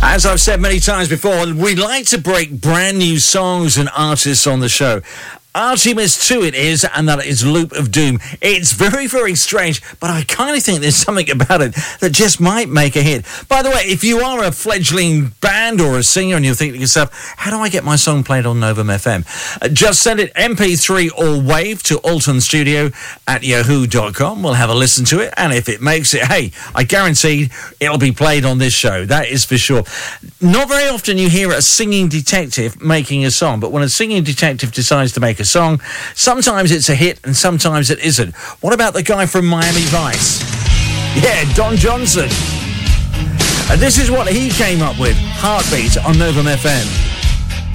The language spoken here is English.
As I've said many times before, we like to break brand new songs and artists on the show. Artemis 2 it is, and that is Loop of Doom. It's very, very strange, but I kind of think there's something about it that just might make a hit. By the way, if you are a fledgling band or a singer and you're thinking to yourself, how do I get my song played on Novum FM? Just send it MP3 or WAV to altonstudio@yahoo.com. We'll have a listen to it, and if it makes it, hey, I guarantee it'll be played on this show. That is for sure. Not very often you hear a singing detective making a song, but when a singing detective decides to make a song, sometimes it's a hit and sometimes it isn't. What about the guy from Miami Vice? Yeah, Don Johnson. And this is what he came up with. Heartbeat on Novum FM.